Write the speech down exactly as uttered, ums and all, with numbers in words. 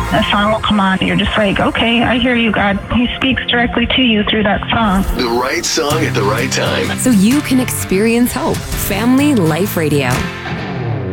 a song will come on, and you're just like, okay, I hear you, God. He speaks directly to you through that song. The right song at the right time. So you can experience hope. Family Life Radio.